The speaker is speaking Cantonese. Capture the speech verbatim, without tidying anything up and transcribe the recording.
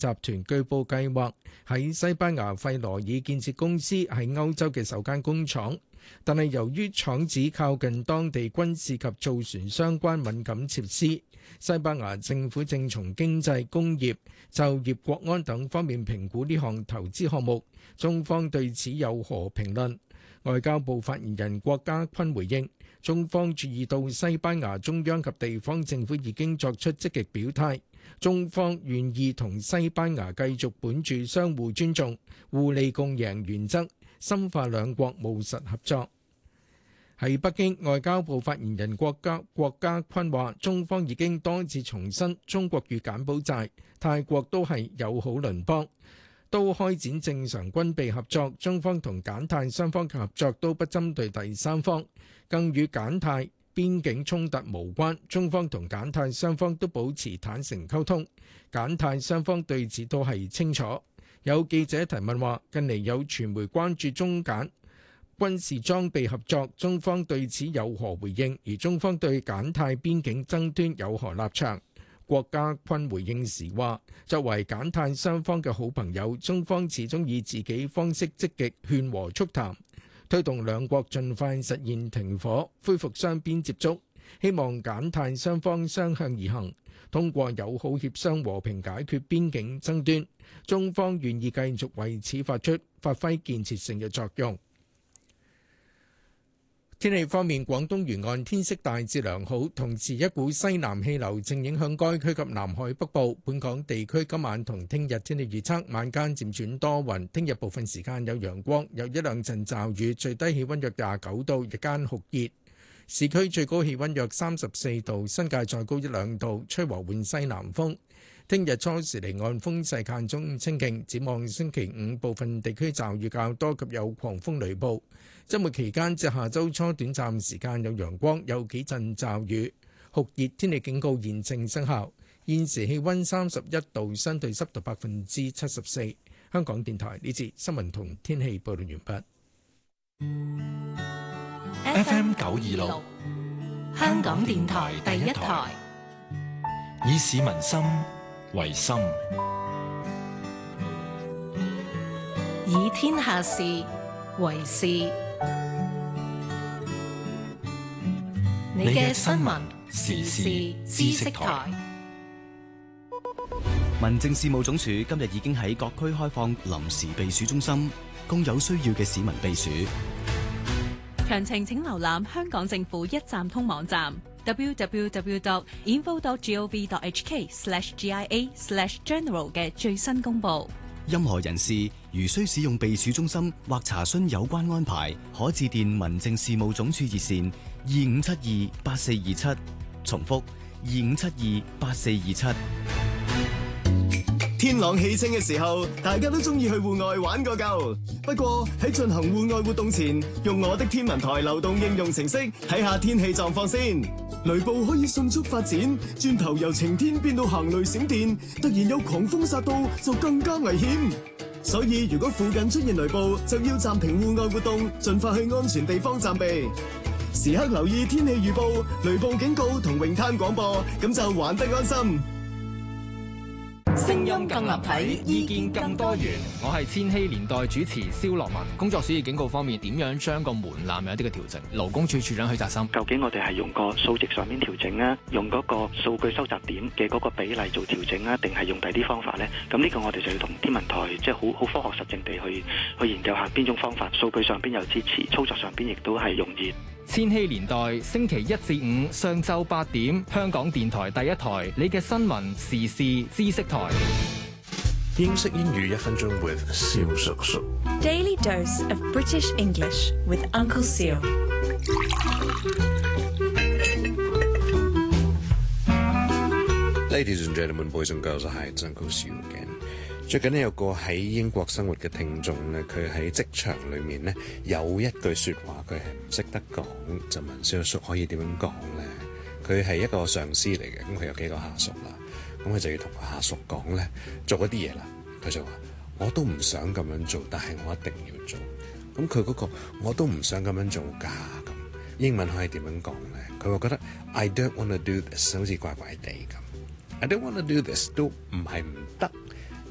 集團據報計劃喺西班牙費羅爾建設公司喺歐洲嘅首間工廠，但係由於廠址靠近當地軍事及造船相關敏感設施，西班牙政府正從經濟、工業、就業、國安等方面評估呢項投資項目。中方對此有何評論？外交部發言人郭家坤回應，中方注意到西班牙中央及地方政府已經作出積極表態，中方願意同西班牙繼續本住相互尊重、互利共贏原則，深化兩國務實合作。喺北京，外交部發言人郭家郭家坤話，中方已經多次重申，中國與柬埔寨、泰國都係友好鄰邦，都開展正常軍備合作，中方同柬泰雙方嘅合作都不針對第三方，更與柬泰邊境衝突無關。中方同柬泰雙方都保持坦誠溝通，柬泰雙方對此都係清楚。有記者提問話，近嚟有傳媒關注中柬軍事裝備合作，中方對此有何回應？而中方對柬泰邊境爭端有何立場？郭家坤回應時話，作為柬泰雙方嘅好朋友，中方始終以自己方式積極勸和促談，推動兩國盡快實現停火，恢復雙邊接觸，希望柬泰雙方相向而行，通過友好協商和平解決邊境爭端。中方願意繼續為此發出發揮建設性嘅作用。天氣方面，廣東沿岸天色大致良好，同時一股西南氣流正影響該區及南海北部。本港地區今晚同聽日天氣預測，晚間漸轉多雲，聽日部分時間有陽光，有一兩陣驟雨，最低氣溫約廿九度，日間酷熱。市區最高氣溫約三十四度，新界再高一兩度，吹和緩西南風。聽日初時離岸風勢間中清勁，展望星期五部分地區驟雨較多及有狂風雷暴。周末期間至下周初短暫時間有陽光，有幾陣驟雨。酷熱天氣警告現正生效。現時氣溫三十一度，相對濕度百分之七十四。香港電台呢節新聞同天氣報道完畢。 F M 九二六，香港電台第一台，以市民心為心， 以天下事為事。你嘅新聞時事知識台。 民政事務總署今日已經喺各區開放臨時避暑中心，供有需要嘅市民避暑。 詳情請瀏覽香港政府一站通網站 double-u double-u double-u dot info dot gov dot h k slash g i a slash general 嘅最新公佈。 任何人士如需使用避暑中心或查詢有關安排，可致電民政事務總署熱線二五七二八四二七，重複二五七二八四二七。 天朗氣清嘅時候，大家都中意去戶外玩個夠。不過喺進行戶外活動前，用我的天文台流動應用程式睇下天氣狀況先。雷暴可以迅速發展，轉頭由晴天變到行雷閃電，突然有狂風殺到就更加危險。所以如果附近出現雷暴，就要暫停戶外活動，盡快去安全地方暫避。時刻留意天氣預報、雷暴警告同泳灘廣播，咁就玩得安心。 聲音更立體，意見更多元。我係千禧年代主持蕭樂文。工作暑熱警告方面，點樣將個門檻有一啲嘅調整？勞工處處長許澤森， 究竟我哋係用個數值上面調整啊，用嗰個數據收集點嘅嗰個比例做調整啊，定係用第啲方法呢？咁呢個我哋就要同天文台即係好好科學實證地去去研究下邊種方法，數據上邊有支持，操作上邊亦都係容易。 千禧年代星期一至五上晝八點，香港電台第一台，你嘅新聞時事知識台。 英式英語一分鐘 with 蕭叔叔。 Daily dose of British English with Uncle Seal。 Ladies and gentlemen, boys and girls, hi, it's Uncle Seal again。最近呢有個喺英國生活嘅聽眾咧，佢喺職場裏面咧有一句説話佢係唔識得講，就問蕭叔可以點樣講咧？佢係一個上司嚟嘅，咁佢有幾個下屬啦，咁佢就要同個下屬講咧，做一啲嘢啦。佢就話：我都唔想咁樣做，但係我一定要做。咁佢嗰個我都唔想咁樣做㗎。咁英文可以點樣講咧？佢會覺得 I don't want to do this 好似怪怪地咁。I don't want to do this 都唔係唔得。